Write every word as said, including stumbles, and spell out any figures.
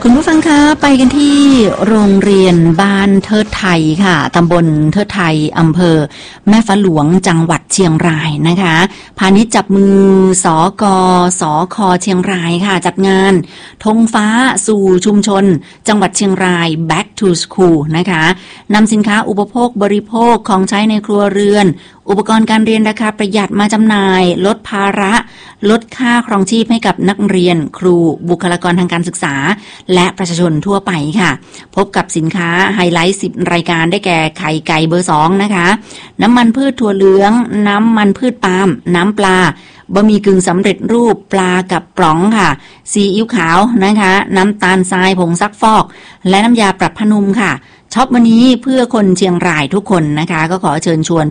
คุณผู้ฟังคะไปกันที่โรงเรียนบ้านเทิดไทยค่ะตำบลเทิดไทยอำเภอแม่ฟ้าหลวงจังหวัดเชียงรายนะคะพาณิชย์จับมือสกสคเชียงรายค่ะจัดงานธงฟ้าสู่ชุมชนจังหวัดเชียงราย Back to School นะคะนำสินค้าอุปโภคบริโภคของใช้ในครัวเรือนอุปกรณ์การเรียนราคาประหยัดมาจำหน่ายลดภาระลดค่าครองชีพให้กับนักเรียนครูบุคลากรทางการศึกษาและประชาชนทั่วไปค่ะพบกับสินค้าไฮไลท์สิบรายการได้แก่ไข่ไก่เบอร์สองนะคะน้ำมันพืชถั่วเหลืองน้ำมันพืชปาล์มน้ำปลาบะหมี่กึ่งสำเร็จรูปปลากับปล่องค่ะซีอิ๊วขาวนะคะน้ำตาลทรายผงซักฟอกและน้ำยาปรับผ้านุ่มค่ะช็อปวันนี้เพื่อคนเชียงรายทุกคนนะคะก็ขอเชิญชวน